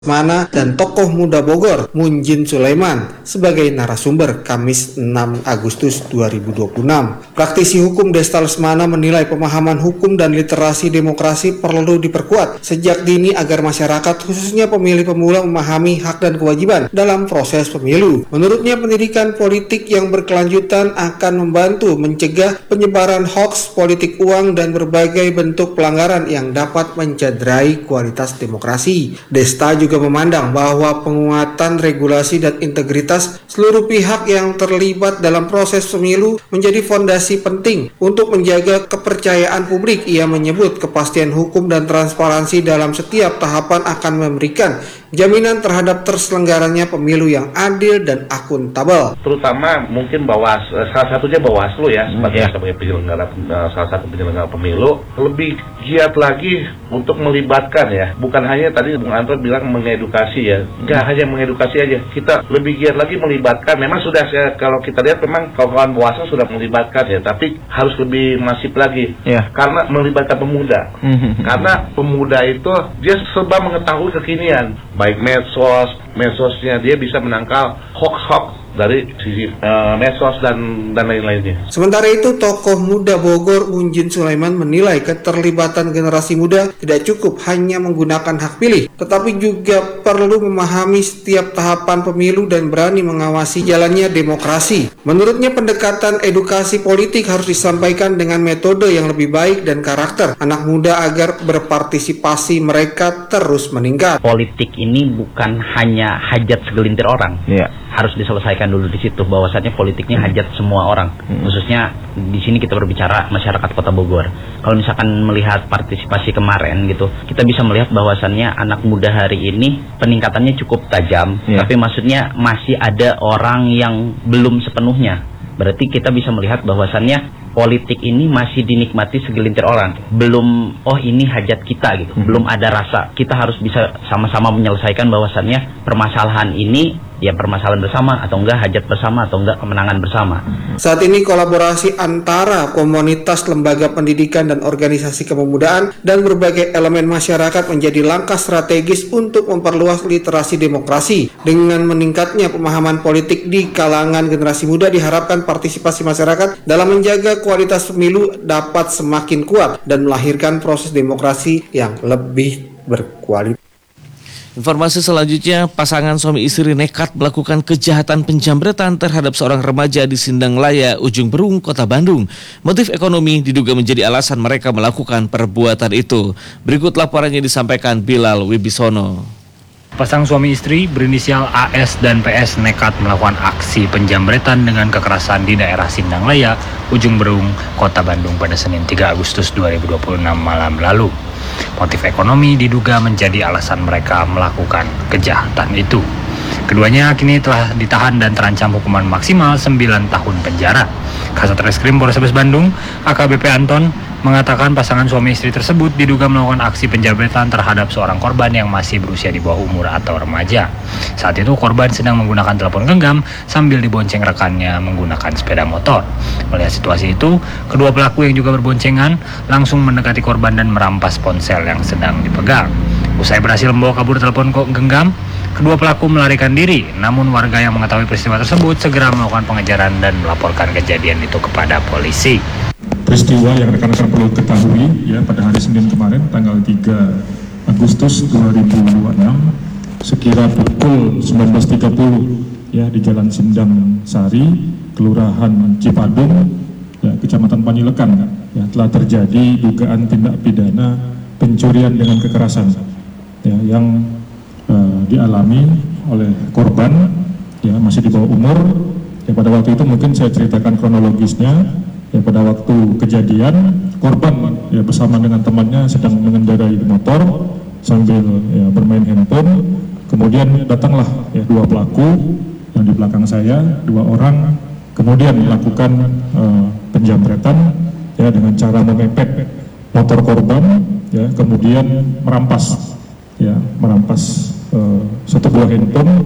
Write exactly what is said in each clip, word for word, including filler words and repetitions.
Mana dan tokoh muda Bogor Munjin Sulaiman sebagai narasumber Kamis enam Agustus dua ribu dua puluh enam. Praktisi hukum Desta Lesmana menilai pemahaman hukum dan literasi demokrasi perlu diperkuat sejak dini agar masyarakat khususnya pemilih pemula memahami hak dan kewajiban dalam proses pemilu. Menurutnya pendidikan politik yang berkelanjutan akan membantu mencegah penyebaran hoaks politik uang dan berbagai bentuk pelanggaran yang dapat mencederai kualitas demokrasi. Desta juga juga memandang bahwa penguatan regulasi dan integritas seluruh pihak yang terlibat dalam proses pemilu menjadi fondasi penting untuk menjaga kepercayaan publik. Ia menyebut kepastian hukum dan transparansi dalam setiap tahapan akan memberikan jaminan terhadap terselenggaranya pemilu yang adil dan akuntabel. Terutama mungkin Bawas, salah satunya Bawaslu ya, sebagai, yeah. sebagai penyelenggara, salah satu penyelenggara pemilu, lebih giat lagi untuk melibatkan ya, bukan hanya tadi Bung Anton bilang mengedukasi ya, nggak hanya mengedukasi aja, kita lebih giat lagi melibatkan. Memang sudah ya, kalau kita lihat memang kawan-kawan Bawaslu sudah melibatkan ya, tapi harus lebih masif lagi, yeah. karena melibatkan pemuda, karena pemuda itu dia serba mengetahui kekinian, baik medsos, medsosnya dia bisa menangkal hoax-hoax dari sisi uh, medsos dan dan lain-lainnya. Sementara itu, tokoh muda Bogor Munjin Sulaiman menilai keterlibatan generasi muda tidak cukup hanya menggunakan hak pilih, tetapi juga perlu memahami setiap tahapan pemilu dan berani mengawasi jalannya demokrasi. Menurutnya, pendekatan edukasi politik harus disampaikan dengan metode yang lebih baik dan karakter anak muda agar berpartisipasi mereka terus meningkat. Politik ini bukan hanya hajat segelintir orang. Yeah. Harus diselesaikan dulu di situ bahwasannya politiknya hajat semua orang. Hmm. Khususnya di sini kita berbicara masyarakat Kota Bogor. Kalau misalkan melihat partisipasi kemarin gitu, kita bisa melihat bahwasannya anak muda hari ini peningkatannya cukup tajam, yeah. tapi maksudnya masih ada orang yang belum sepenuhnya. Berarti kita bisa melihat bahwasannya politik ini masih dinikmati segelintir orang. Belum, oh ini hajat kita gitu. Hmm. Belum ada rasa. Kita harus bisa sama-sama menyelesaikan bahwasannya permasalahan ini ya permasalahan bersama atau enggak hajat bersama atau enggak kemenangan bersama. Saat ini kolaborasi antara komunitas, lembaga pendidikan dan organisasi kepemudaan dan berbagai elemen masyarakat menjadi langkah strategis untuk memperluas literasi demokrasi. Dengan meningkatnya pemahaman politik di kalangan generasi muda, diharapkan partisipasi masyarakat dalam menjaga kualitas pemilu dapat semakin kuat dan melahirkan proses demokrasi yang lebih berkualitas. Informasi selanjutnya, pasangan suami istri nekat melakukan kejahatan penjambretan terhadap seorang remaja di Sindang Laya, Ujung Berung, Kota Bandung. Motif ekonomi diduga menjadi alasan mereka melakukan perbuatan itu. Berikut laporannya disampaikan Bilal Wibisono. Pasang suami istri berinisial A S dan P S nekat melakukan aksi penjambretan dengan kekerasan di daerah Sindang Laya, Ujung Berung, Kota Bandung pada Senin tiga Agustus dua ribu dua puluh enam malam lalu. Motif ekonomi diduga menjadi alasan mereka melakukan kejahatan itu. Keduanya kini telah ditahan dan terancam hukuman maksimal sembilan tahun penjara. Kasat Reskrim Polrestabes Bandung, A K B P Anton, mengatakan pasangan suami istri tersebut diduga melakukan aksi penjambretan terhadap seorang korban yang masih berusia di bawah umur atau remaja. Saat itu korban sedang menggunakan telepon genggam sambil dibonceng rekannya menggunakan sepeda motor. Melihat situasi itu, kedua pelaku yang juga berboncengan langsung mendekati korban dan merampas ponsel yang sedang dipegang. Usai berhasil membawa kabur telepon genggam, kedua pelaku melarikan diri, namun warga yang mengetahui peristiwa tersebut segera melakukan pengejaran dan melaporkan kejadian itu kepada polisi. Peristiwa yang rekan-rekan perlu ketahui ya, pada hari Senin kemarin tanggal tiga Agustus dua ribu dua puluh enam sekira pukul sembilan belas tiga puluh ya di Jalan Sindang Sari, Kelurahan Cipadung, ya, Kecamatan Panyilekan ya, telah terjadi dugaan tindak pidana pencurian dengan kekerasan ya, yang uh, dialami oleh korban ya, masih di bawah umur ya. Pada waktu itu mungkin saya ceritakan kronologisnya. Ya, pada waktu kejadian korban ya bersama dengan temannya sedang mengendarai motor sambil ya, bermain handphone. Kemudian datanglah ya dua pelaku yang di belakang saya, dua orang, kemudian melakukan uh, penjambretan ya dengan cara memepet motor korban ya, kemudian merampas ya merampas uh, satu buah handphone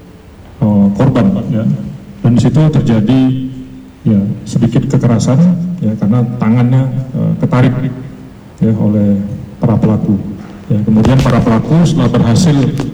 uh, korban ya. Dan di situ terjadi ya sedikit kekerasan ya karena tangannya uh, ketarik ya oleh para pelaku. Ya, kemudian para pelaku setelah berhasil